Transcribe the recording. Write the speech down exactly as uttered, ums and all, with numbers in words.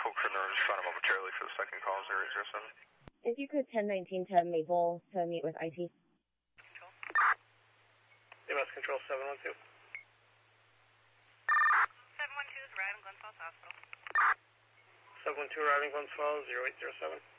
Full crew member just found momentarily for the second call, zero zero seven. If you could ten nineteen ten Maple to meet with I T. Control. U S Control seven one two. seven one two is arriving Glens Falls Hospital. seven one two arriving Glens Falls, zero eight zero seven.